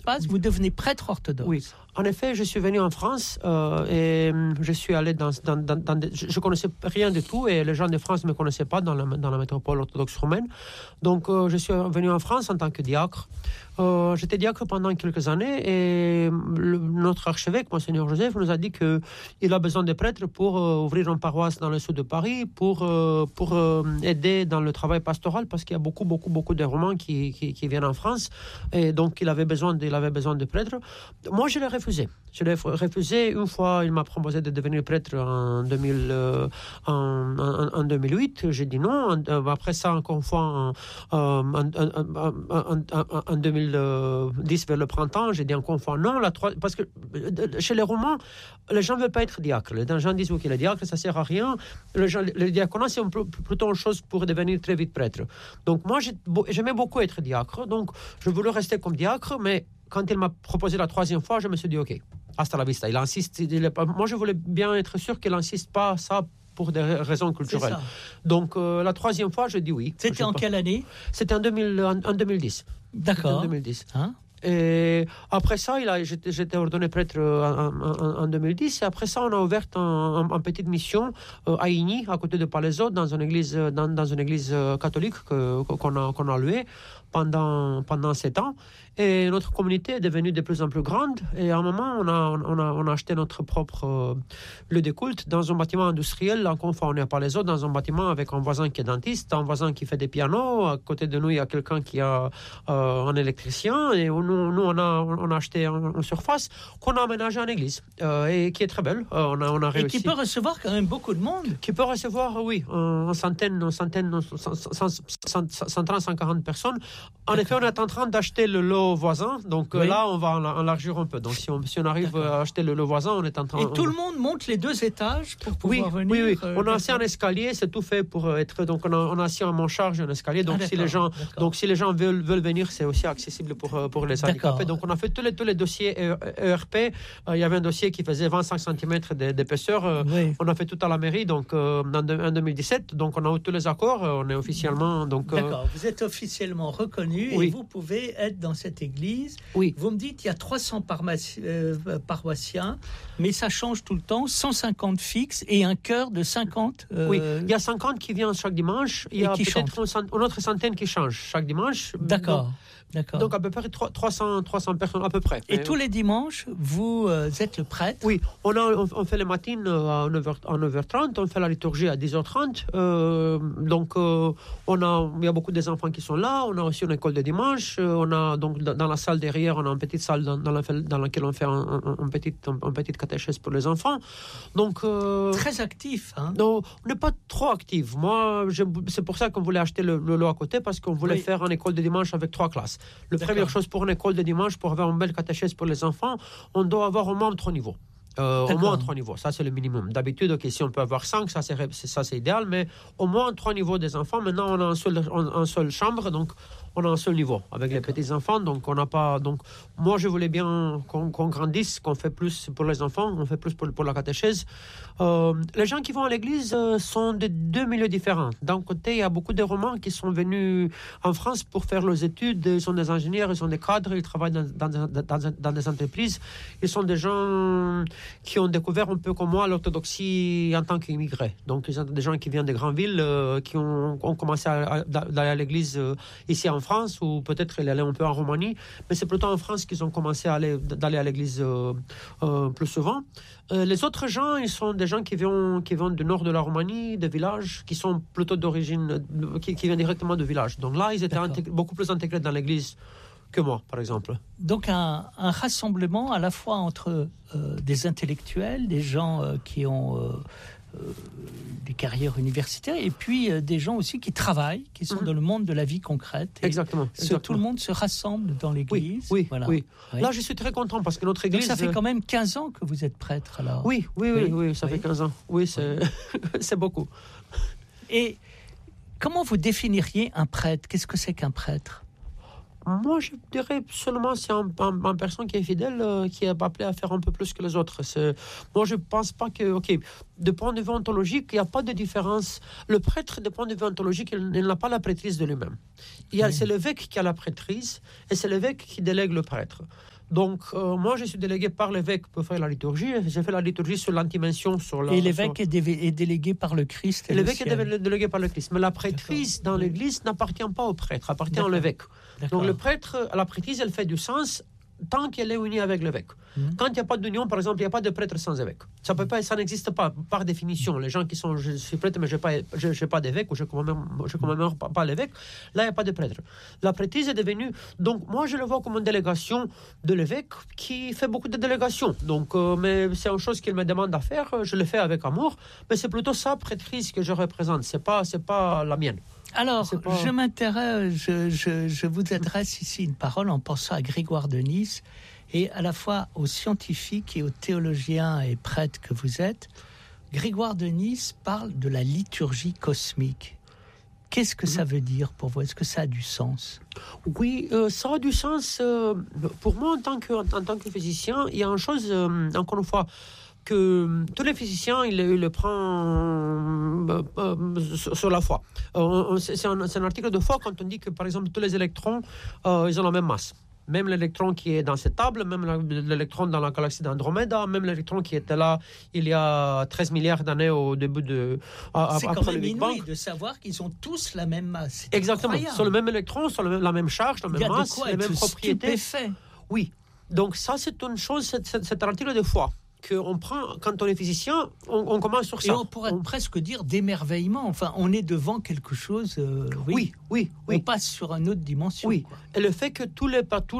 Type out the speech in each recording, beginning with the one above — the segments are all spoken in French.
se passe? Vous devenez prêtre orthodoxe. Oui. En effet, je suis venu en France et je suis allé je connaissais rien du tout et les gens de France ne me connaissaient pas dans la métropole orthodoxe roumaine. Donc, je suis venu en France en tant que diacre. J'étais diacre pendant quelques années et notre archevêque, Monseigneur Joseph, nous a dit qu'il a besoin de prêtres pour ouvrir une paroisse dans le sud de Paris, pour aider dans le travail pastoral, parce qu'il y a beaucoup de Roumains qui viennent en France. Et donc, il avait besoin de prêtres. Moi, je l'ai refusé. Je l'ai refusé une fois. Il m'a proposé de devenir prêtre en 2008. J'ai dit non. Après ça, encore une fois, en 2010, vers le printemps, j'ai dit encore une fois non. Parce que chez les Roumains, les gens ne veulent pas être diacres. Les gens disent que le diacre, ça ne sert à rien. Le diaconat, c'est plutôt une chose pour devenir très vite prêtre. Donc moi, j'aimais beaucoup être diacre. Donc je voulais rester comme diacre, mais quand il m'a proposé la troisième fois, je me suis dit OK, hasta la vista. Il insiste. Moi, je voulais bien être sûr qu'il n'insiste pas ça pour des raisons culturelles. Donc la troisième fois, je dis oui. C'était en quelle année? C'était en 2010. D'accord. En 2010. Et après ça, j'étais ordonné prêtre en 2010. Et après ça, on a ouvert une petite mission à Igny, à côté de Palaiseau, dans une église catholique qu'on a louée pendant 7 ans. Et notre communauté est devenue de plus en plus grande. Et à un moment, on a acheté notre propre lieu de culte dans un bâtiment industriel. Encore une fois, on est à Palaiseau, dans un bâtiment avec un voisin qui est dentiste, un voisin qui fait des pianos. À côté de nous, il y a quelqu'un qui a un électricien. Et nous, on a acheté une surface qu'on a aménagée en église et qui est très belle. On a réussi. Et qui peut recevoir quand même beaucoup de monde. Qui peut recevoir, oui, 130-140 personnes. En effet, on est en train d'acheter le lot voisin, donc là on va élargir un peu. Donc si on arrive à acheter le voisin, on est en train. Et tout le monde monte les 2 étages pour pouvoir venir. Oui. On a assis un escalier, c'est tout fait pour être. Donc on a assis en charge un escalier. Donc si les gens veulent venir, c'est aussi accessible pour les handicapés. Donc on a fait tous les dossiers ERP. Il y avait un dossier qui faisait 25 cm d'épaisseur. On a fait tout à la mairie. Donc en 2017. Donc on a eu tous les accords. On est officiellement D'accord. Vous êtes officiellement reconnu et vous pouvez être dans cette église. Oui. Vous me dites qu'il y a 300 paroissiens, mais ça change tout le temps, 150 fixes et un chœur de 50. Oui, il y a 50 qui viennent chaque dimanche. Il y a peut-être une autre centaine qui change chaque dimanche. D'accord. Donc à peu près 300 personnes à peu près. Et tous les dimanches, vous êtes le prêtre? Oui, on fait les matines à 9h30, on fait la liturgie à 10h30. Donc il y a beaucoup des enfants qui sont là. On a aussi une école de dimanche. On a donc dans la salle derrière, on a une petite salle dans laquelle on fait une petite catéchèse pour les enfants. Donc très actif. Non, on n'est pas trop actif. Moi, c'est pour ça qu'on voulait acheter le lot à côté, parce qu'on voulait faire une école de dimanche avec 3 classes. La première chose pour une école de dimanche, pour avoir une belle catéchèse pour les enfants, on doit avoir au moins 3 niveaux. Au moins 3 niveaux, ça c'est le minimum. D'habitude, si on peut avoir 5, ça c'est idéal, mais au moins 3 niveaux des enfants. Maintenant, on a un seul chambre, donc on a un seul niveau avec les petits enfants. Donc on n'a pas. Donc moi, je voulais bien qu'on grandisse, qu'on fait plus pour les enfants, on fait plus pour la catéchèse. Les gens qui vont à l'église sont de 2 milieux différents. D'un côté, il y a beaucoup de Roumains qui sont venus en France pour faire leurs études. Ils sont des ingénieurs, ils sont des cadres, ils travaillent dans des entreprises. Ils sont des gens qui ont découvert un peu comme moi l'orthodoxie en tant qu'immigrés. Donc, ils sont des gens qui viennent des grandes villes, qui ont commencé d'aller à l'église ici en France, ou peut-être ils allaient un peu en Roumanie, mais c'est plutôt en France qu'ils ont commencé d'aller à l'église plus souvent. Les autres gens, ils sont des gens qui viennent du nord de la Roumanie, des villages, qui sont plutôt d'origine, qui viennent directement de villages. Donc là, ils étaient beaucoup plus intégrés dans l'église que moi, par exemple. Donc un rassemblement à la fois entre des intellectuels, des gens qui ont des carrières universitaires, et puis des gens aussi qui travaillent, qui sont dans le monde de la vie concrète. Exactement. Tout le monde se rassemble dans l'église. Oui. Voilà. Là, je suis très content parce que notre église... Donc ça fait quand même 15 ans que vous êtes prêtre, alors. Oui, ça fait 15 ans. Oui, c'est beaucoup. Et comment vous définiriez un prêtre? Qu'est-ce que c'est qu'un prêtre? Moi, je dirais seulement c'est une personne qui est fidèle, qui est appelée à faire un peu plus que les autres. Moi, je pense pas que... OK, de point de vue ontologique, il n'y a pas de différence. Le prêtre, de point de vue ontologique, il n'a pas la prêtrise de lui-même. C'est l'évêque qui a la prêtrise et c'est l'évêque qui délègue le prêtre. Donc, moi, je suis délégué par l'évêque pour faire la liturgie. J'ai fait la liturgie sur l'antimension. Et l'évêque est délégué par le Christ. Et l'évêque est délégué par le Christ. Mais la prêtrise dans l'Église n'appartient pas au prêtre, appartient à l'évêque. Donc, le prêtre, la prêtrise, elle fait du sens tant qu'elle est unie avec l'évêque. Quand il n'y a pas d'union, par exemple, il n'y a pas de prêtre sans évêque. Ça n'existe pas, par définition. Les gens qui sont, je suis prêtre, mais je n'ai pas d'évêque, ou je ne commémore pas l'évêque, là, il n'y a pas de prêtre. La prêtrise est devenue... Donc, moi, je le vois comme une délégation de l'évêque qui fait beaucoup de délégations. Donc, mais c'est une chose qu'il me demande à faire, je le fais avec amour, mais c'est plutôt sa prêtrise que je représente, c'est pas la mienne. Alors, je m'intéresse, je vous adresse ici une parole en pensant à Grégoire de Nice et à la fois aux scientifiques et aux théologiens et prêtres que vous êtes. Grégoire de Nice parle de la liturgie cosmique. Qu'est-ce que ça veut dire pour vous? Est-ce que ça a du sens? Oui, ça a du sens. Pour moi, en tant que physicien, il y a une chose, encore une fois, que tous les physiciens, ils le prennent sur la foi. C'est un article de foi quand on dit que, par exemple, tous les électrons, ils ont la même masse. Même l'électron qui est dans cette table, même l'électron dans la galaxie d'Andromeda, même l'électron qui était là il y a 13 milliards d'années au début de... C'est quand même inouï de savoir qu'ils ont tous la même masse. C'est exactement. Incroyable. Sur le même électron, sur la même charge, la même masse, les mêmes propriétés. Oui. Donc ça, c'est une chose, c'est un article de foi qu'on prend, quand on est physicien, on commence sur ça. Et on pourrait presque dire d'émerveillement. Enfin, on est devant quelque chose... Oui. On passe sur une autre dimension. Oui, quoi. Et le fait que tout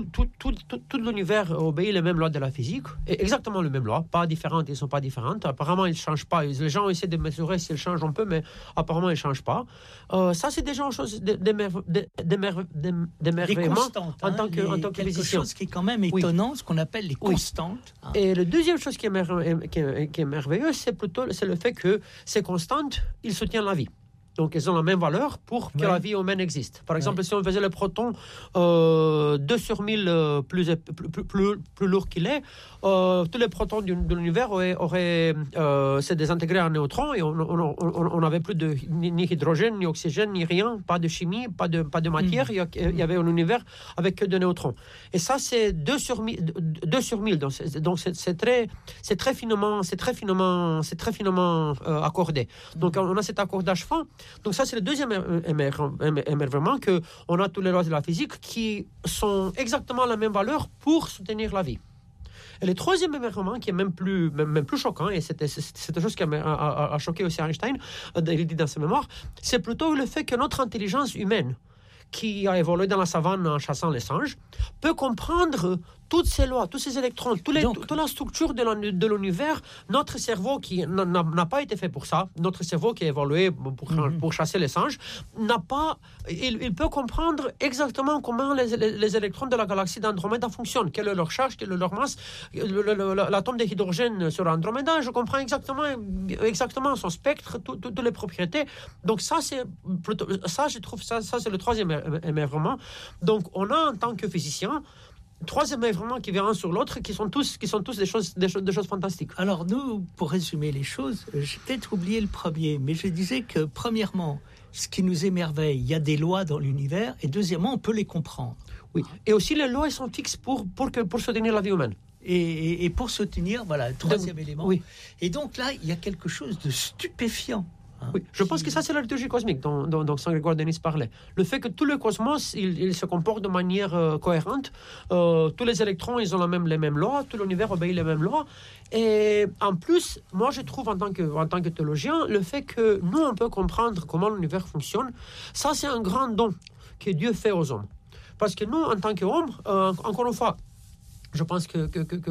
l'univers obéit les mêmes lois de la physique, et exactement les mêmes lois, pas différentes, ils ne sont pas différentes. Apparemment, ils ne changent pas. Les gens essaient de mesurer s'ils changent un peu, mais apparemment, ils ne changent pas. Ça, c'est déjà une chose d'émerveillement en tant que physicien. Quelque chose qui est quand même étonnant, ce qu'on appelle les constantes. Et la deuxième chose qui est merveilleuse, c'est le fait que ces constantes, ils soutiennent la vie. Donc, elles ont la même valeur pour que la vie humaine existe. Par exemple, si on faisait le proton 2 sur 1000 plus lourd qu'il est, tous les protons de l'univers auraient se désintégré en neutrons et on n'avait plus ni hydrogène, ni oxygène, ni rien, pas de chimie, pas de matière. Il y avait un univers avec que de neutrons. Et ça, c'est 2 sur 1000. Donc, c'est très finement accordé. Donc, on a cet accordage fin. Donc ça, c'est le deuxième émerveillement, qu'on a tous les lois de la physique qui sont exactement la même valeur pour soutenir la vie. Et le troisième émerveillement, qui est même plus choquant, et c'est une chose qui a choqué aussi Einstein, il dit dans ses mémoires, c'est plutôt le fait que notre intelligence humaine, qui a évolué dans la savane en chassant les singes, peut comprendre toutes ces lois, tous ces électrons, toute la structure de l'univers. Notre cerveau, qui n'a pas été fait pour ça, notre cerveau qui a évolué pour chasser les singes, il peut comprendre exactement comment les électrons de la galaxie d'Andromeda fonctionnent, quelle est leur charge, quelle est leur masse, l'atome de hydrogène sur Andromeda, je comprends exactement son spectre, toutes les propriétés. Donc ça, je trouve ça c'est le troisième émerveillement. Donc on a, en tant que physicien, trois émerveillements qui viennent sur l'autre, qui sont tous des choses fantastiques. Alors nous, pour résumer les choses, j'ai peut-être oublié le premier, mais je disais que premièrement, ce qui nous émerveille, il y a des lois dans l'univers, et deuxièmement, on peut les comprendre. Oui, et aussi les lois, elles sont fixes pour soutenir la vie humaine. Et pour soutenir, voilà, le troisième élément. Oui. Et donc là, il y a quelque chose de stupéfiant. Oui, je pense que ça, c'est la liturgie cosmique dont Saint Grégoire de Nice parlait. Le fait que tout le cosmos, il se comporte de manière cohérente. Tous les électrons, ils ont les mêmes lois. Tout l'univers obéit les mêmes lois. Et en plus, moi, je trouve, en tant que théologien, le fait que nous, on peut comprendre comment l'univers fonctionne, ça, c'est un grand don que Dieu fait aux hommes. Parce que nous, en tant qu'hommes, encore une fois, je pense que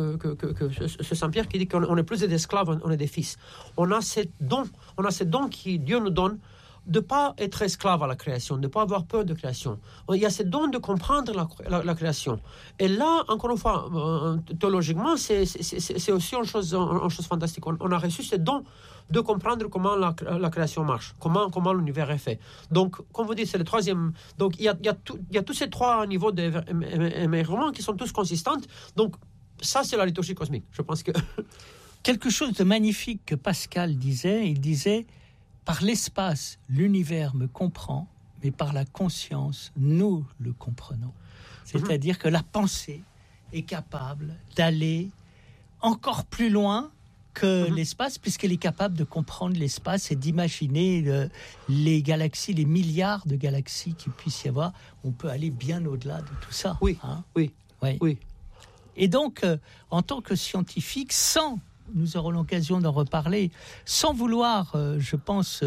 ce Saint-Pierre qui dit qu'on est plus des esclaves, on est des fils. On a ces dons que Dieu nous donne de ne pas être esclave à la création, de ne pas avoir peur de création. Il y a ces dons de comprendre la création. Et là, encore une fois, théologiquement, c'est aussi une chose fantastique. On a reçu ces dons de comprendre comment la création marche, comment l'univers est fait. Donc, comme vous dites, c'est le troisième. Donc, il y a tous ces trois niveaux d'émerveillement qui sont tous consistants. Donc, ça, c'est la liturgie cosmique. Je pense que... quelque chose de magnifique que Pascal disait. Il disait « Par l'espace, l'univers me comprend, mais par la conscience, nous le comprenons. » C'est-à-dire que la pensée est capable d'aller encore plus loin que l'espace, puisqu'elle est capable de comprendre l'espace et d'imaginer les galaxies, les milliards de galaxies qu'il puisse y avoir. On peut aller bien au-delà de tout ça. Oui, hein. oui. Et donc, en tant que scientifique, nous aurons l'occasion d'en reparler, sans vouloir, je pense,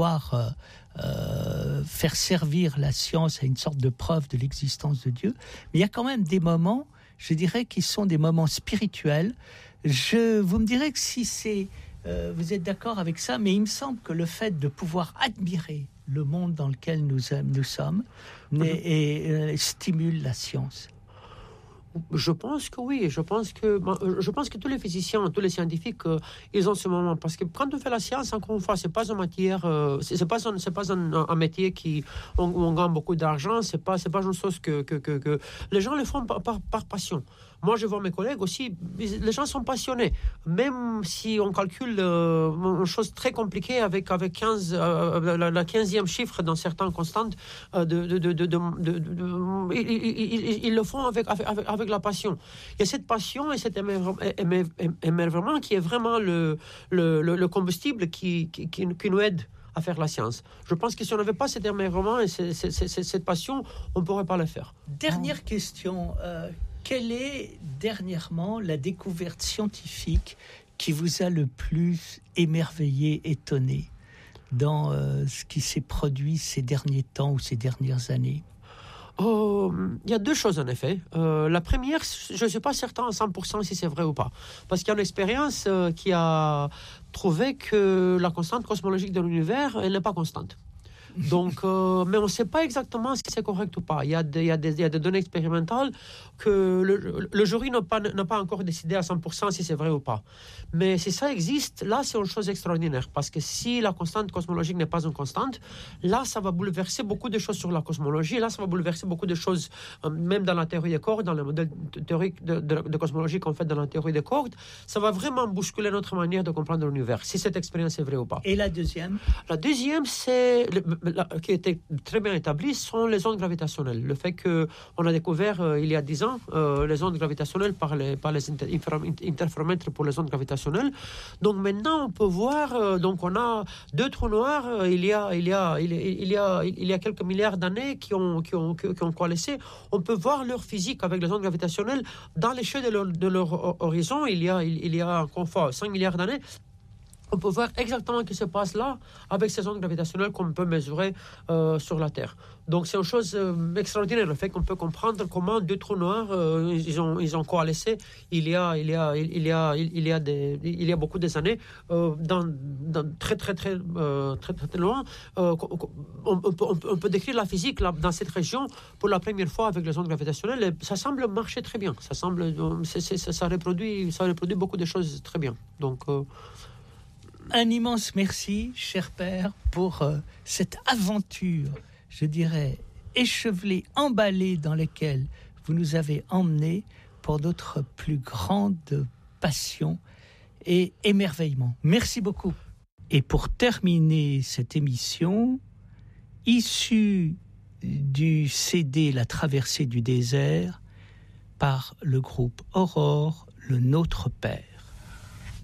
faire servir la science à une sorte de preuve de l'existence de Dieu, mais il y a quand même des moments, je dirais, qui sont des moments spirituels. Vous me direz que si vous êtes d'accord avec ça, mais il me semble que le fait de pouvoir admirer le monde dans lequel nous sommes stimule la science. Je pense que oui. Je pense que tous les physiciens, tous les scientifiques, ils ont ce moment. Parce que quand on fait la science, encore une fois, c'est pas une matière, c'est pas un métier où on gagne beaucoup d'argent. C'est pas une chose que les gens le font par passion. Moi, je vois mes collègues aussi, les gens sont passionnés. Même si on calcule une chose très compliquée avec 15, la 15e chiffre dans certaines constantes, ils le font avec la passion. Il y a cette passion et cet émerveillement qui est vraiment le combustible qui nous aide à faire la science. Je pense que si on n'avait pas cet émerveillement et cette passion, on ne pourrait pas le faire. Dernière question. Quelle est dernièrement la découverte scientifique qui vous a le plus émerveillé, étonné dans ce qui s'est produit ces derniers temps ou ces dernières années? Il y a deux choses en effet. La première, je ne suis pas certain à 100% si c'est vrai ou pas. Parce qu'il y a une expérience qui a trouvé que la constante cosmologique de l'univers, elle n'est pas constante. Donc, mais on ne sait pas exactement si c'est correct ou pas. Il y a des données expérimentales que le jury n'a pas encore décidé à 100% si c'est vrai ou pas. Mais si ça existe, là, c'est une chose extraordinaire. Parce que si la constante cosmologique n'est pas une constante, là, ça va bouleverser beaucoup de choses sur la cosmologie. Là, ça va bouleverser beaucoup de choses, même dans la théorie des cordes, dans le modèle théorique de cosmologie qu'on fait dans la théorie des cordes. Ça va vraiment bousculer notre manière de comprendre l'univers, si cette expérience est vraie ou pas. Et la deuxième? La deuxième, c'est... qui était très bien établi, sont les ondes gravitationnelles. Le fait qu'on a découvert il y a 10 ans les ondes gravitationnelles par les interféromètres pour les ondes gravitationnelles. Donc maintenant, on peut voir, donc on a deux trous noirs il y a quelques milliards d'années qui ont coalescé. On peut voir leur physique avec les ondes gravitationnelles dans l'échelle de leur horizon. Il y a encore une fois 5 milliards d'années. On peut voir exactement ce qui se passe là avec ces ondes gravitationnelles qu'on peut mesurer sur la Terre. Donc c'est une chose extraordinaire, le fait qu'on peut comprendre comment deux trous noirs ils ont coalescé il y a beaucoup d'années dans très loin. On peut décrire la physique là, dans cette région pour la première fois avec les ondes gravitationnelles. Et ça semble marcher très bien. Ça reproduit beaucoup de choses très bien. Donc un immense merci, cher père, pour cette aventure, je dirais, échevelée, emballée, dans laquelle vous nous avez emmenés pour notre plus grande passion et émerveillement. Merci beaucoup. Et pour terminer cette émission, issue du CD La traversée du désert, par le groupe Aurore, le Notre Père.